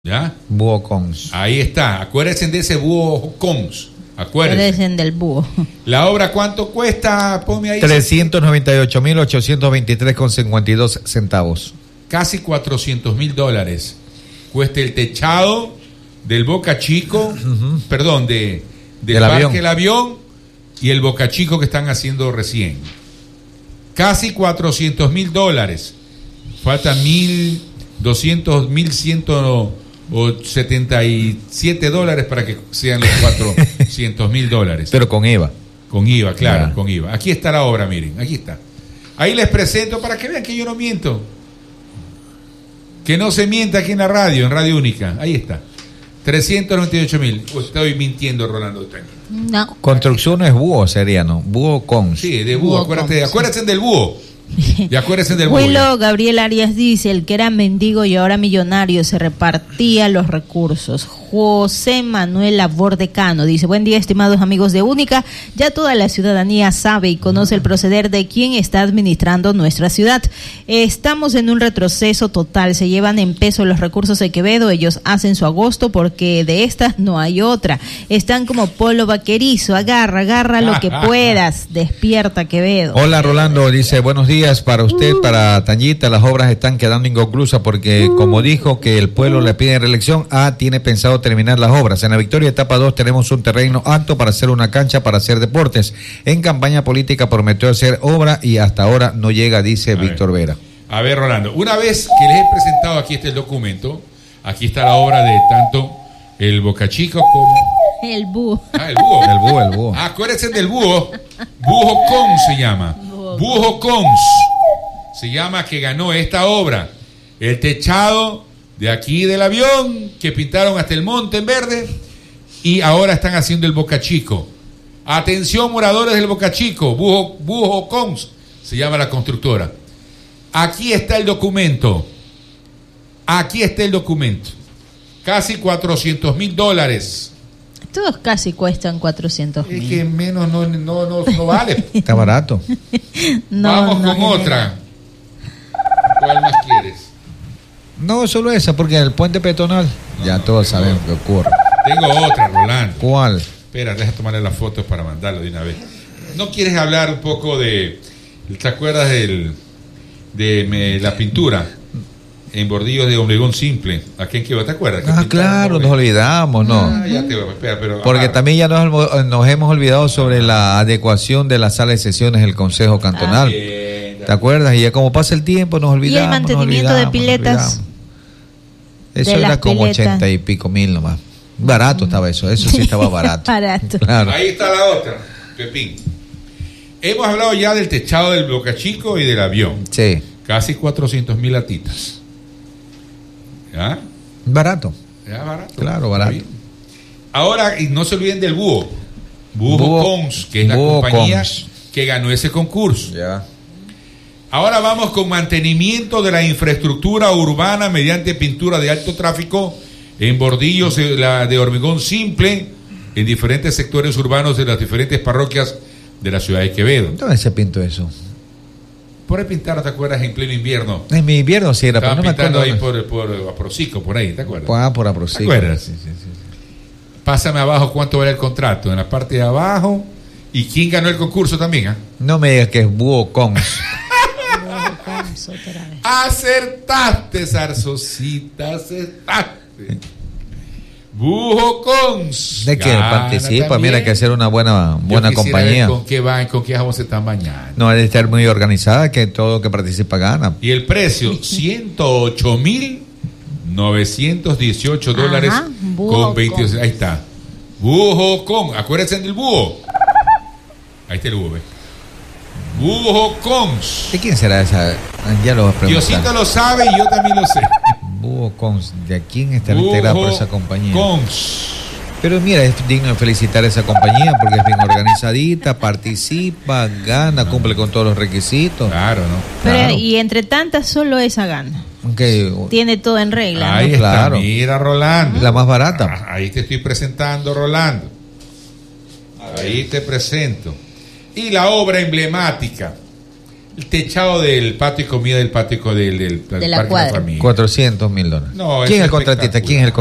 ¿Ya? Búho Cons. Ahí está. Acuérdense de ese Búho Cons. Acuérdense del búho. La obra, ¿cuánto cuesta? Ponme ahí. 398.823,52 centavos. Casi $400,000. Cuesta el techado del Boca Chico, perdón, del Parque El Avión y el Boca Chico que están haciendo recién. Casi $400,000. Faltan $1,177 para que sean los $400,000. Pero con IVA. Con IVA, claro, con IVA. Aquí está la obra, miren, aquí está. Ahí les presento para que vean que yo no miento. Que no se mienta aquí en la radio, en Radio Única. Ahí está. 398,000. Estoy mintiendo, Rolando. No. Construcción es búho, sería, ¿no? Búho Cons. Sí, de búho. Acuérdense del búho. Y acuérdense del búho. Bueno, Gabriel Arias dice, el que era mendigo y ahora millonario se repartía los recursos. José Manuel Labordecano dice, buen día, estimados amigos de Única. Ya toda la ciudadanía sabe y conoce el proceder de quien está administrando nuestra ciudad. Estamos en un retroceso total. Se llevan en peso los recursos de Quevedo. Ellos hacen su agosto porque de estas no hay otra. Están como polo vaquerizo. Agarra lo que puedas. Despierta, Quevedo. Hola, Rolando. Dice, buenos días para usted, para Tañita. Las obras están quedando inconclusas porque, como dijo que el pueblo le pide reelección, tiene pensado terminar las obras. En la Victoria etapa 2 tenemos un terreno apto para hacer una cancha para hacer deportes. En campaña política prometió hacer obra y hasta ahora no llega, dice Víctor Vera. A ver, Rolando, una vez que les he presentado aquí el documento, aquí está la obra de tanto el Boca Chico como el búho. El búho. El búho. Acuérdense del búho. Búho Cons se llama. Búho Cons se llama, que ganó esta obra. El techado de aquí del avión, que pintaron hasta el monte en verde, y ahora están haciendo el Boca Chico. Atención, moradores del Boca Chico, Búho Cons se llama la constructora. Aquí está el documento. Casi $400,000. Todos casi cuestan 400,000. Es que menos no vale. Está barato. Vamos con otra. ¿Cuál más quieres? No, solo esa, porque en el puente peatonal ya todos saben lo que ocurre. Tengo otra, Rolando. ¿Cuál? Espera, deja tomarle las fotos para mandarlo de una vez. ¿No quieres hablar un poco de... ¿Te acuerdas de la pintura en bordillos de Obregón Simple? ¿A quién quedó? ¿Te acuerdas? Claro, nos olvidamos, ¿no? Ya te voy, espera, pero... Porque también ya nos hemos olvidado sobre la adecuación de la sala de sesiones del Consejo Cantonal. ¿Te acuerdas? Y ya como pasa el tiempo nos olvidamos. ¿Y el mantenimiento de piletas? Eso era como 80 y pico mil nomás. Barato estaba eso sí estaba barato. Barato. Claro. Ahí está la otra, Pepín. Hemos hablado ya del techado del Boca Chico y del avión. Sí. Casi 400,000 latitas. ¿Ya? Barato. Ya, barato. Claro, barato. Ahora, y no se olviden del Búho Cons, que es la compañía que ganó ese concurso. Ya. Ahora vamos con mantenimiento de la infraestructura urbana mediante pintura de alto tráfico en bordillos de hormigón simple en diferentes sectores urbanos de las diferentes parroquias de la ciudad de Quevedo. ¿Dónde se pintó eso? Por ahí pintaron, ¿te acuerdas? En pleno invierno. En mi invierno sí era, pero no me acuerdo. Ahí por Aprocico, por ahí, ¿te acuerdas? Por Aprocico. ¿Te acuerdas? Sí. Pásame abajo cuánto vale el contrato, en la parte de abajo. ¿Y quién ganó el concurso también? No me digas que es Búho Cons. Acertaste, Zarzocita, acertaste. Búho Cons. ¿De qué participa? Mira, hay que hacer una buena compañía. ¿Con qué jabón se están bañando? No, hay de estar muy organizada, que todo lo que participa gana. Y el precio, $108,918 con 20. Ahí está. Búho Cons. Acuérdense del búho. Ahí está el búho, ¿ves? Búho Cons. ¿De quién será esa? Ya lo vas a preguntar. Diosito lo sabe y yo también lo sé. Búho Cons. ¿De quién estará integrada por esa compañía? Cons. Pero mira, es digno de felicitar a esa compañía porque es bien organizadita, participa, gana, cumple con todos los requisitos. Claro, ¿no? Pero, claro. Y entre tantas, solo esa gana. Okay. Tiene todo en regla. Ahí ¿no? está, Claro. mira, Rolando. La más barata. Ahí te estoy presentando, Rolando. Ahí te presento. Y la obra emblemática El techado del patio y comida del patio del De la Parque cuadra. La Familia. $400,000. No, ¿Quién es es el contratista? ¿Quién es el